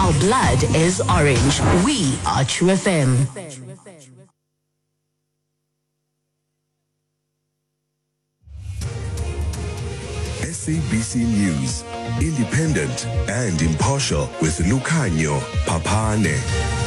Our blood is orange. We are True FM. SABC News, independent and impartial with Lucanio Papane.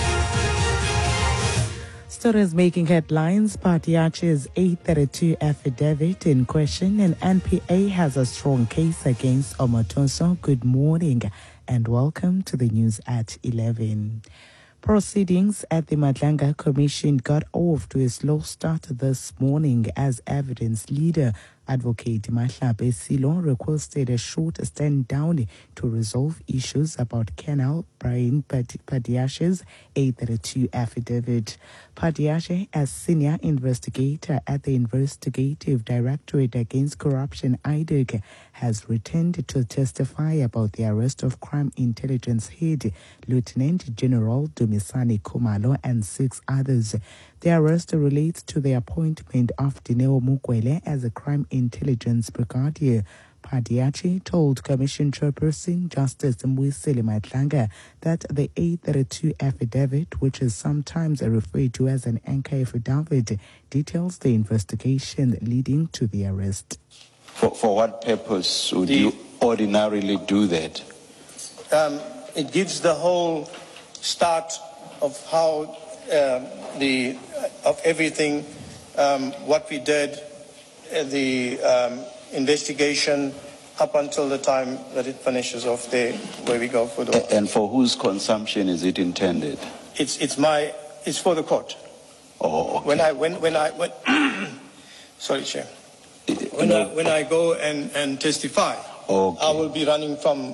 Stories making headlines. Partyache's 832 affidavit in question, and NPA has a strong case against Omotoso. Good morning and welcome to the news at 11. Proceedings at the Madlanga Commission got off to a slow start this morning as evidence leader Advocate Mahlabe Silo requested a short stand down to resolve issues about Colonel Brian Partyache's 832 affidavit. Partyache, as senior investigator at the Investigative Directorate Against Corruption (IDIC), has returned to testify about the arrest of Crime Intelligence Head Lieutenant General Dumisani Khumalo and 6 others. The arrest relates to the appointment of Dineo Mukwele as a Crime Intelligence Brigadier. Partyache told Commission Chairperson Justice Mwisile Madlanga that the 832 affidavit, which is sometimes referred to as an anchor affidavit, details the investigation leading to the arrest. For what purpose would you ordinarily do that? It gives the whole start of how of everything, what we did, the investigation up until the time that it finishes off there, where we go for the. And for whose consumption is it intended? It's for the court. Oh, okay. When sorry, Chair. When I go and testify, okay, I will be running from